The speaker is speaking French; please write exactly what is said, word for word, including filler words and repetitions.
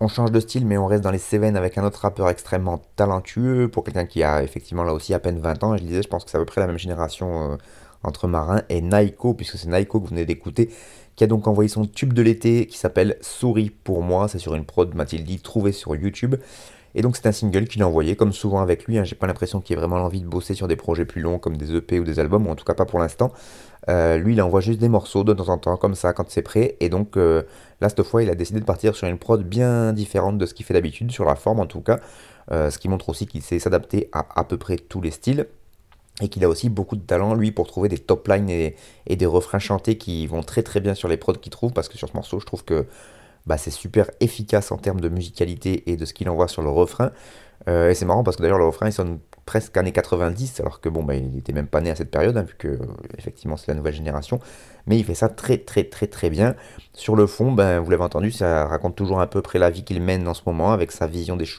On change de style, mais on reste dans les Cévennes avec un autre rappeur extrêmement talentueux, pour quelqu'un qui a effectivement là aussi à peine vingt ans. Et je disais, je pense que c'est à peu près la même génération euh, entre Marin et Naiko, puisque c'est Naiko que vous venez d'écouter, qui a donc envoyé son tube de l'été qui s'appelle Souris pour moi. C'est sur une prod, m'a-t-il dit, trouvée sur YouTube. Et donc c'est un single qu'il a envoyé, comme souvent avec lui, hein, j'ai pas l'impression qu'il ait vraiment l'envie de bosser sur des projets plus longs comme des E P ou des albums, ou en tout cas pas pour l'instant. Euh, lui, il envoie juste des morceaux de temps en temps, comme ça, quand c'est prêt. Et donc euh, là, cette fois, il a décidé de partir sur une prod bien différente de ce qu'il fait d'habitude, sur la forme en tout cas. Euh, ce qui montre aussi qu'il sait s'adapter à à peu près tous les styles. Et qu'il a aussi beaucoup de talent, lui, pour trouver des top lines et, et des refrains chantés qui vont très très bien sur les prods qu'il trouve, parce que sur ce morceau, je trouve que bah, c'est super efficace en termes de musicalité et de ce qu'il envoie sur le refrain. Euh, et c'est marrant parce que d'ailleurs le refrain il sonne presque années quatre-vingt-dix alors que bon bah il était même pas né à cette période hein, vu que euh, effectivement c'est la nouvelle génération. Mais il fait ça très très très très bien. Sur le fond, ben vous l'avez entendu, ça raconte toujours à peu près la vie qu'il mène en ce moment avec sa vision des choses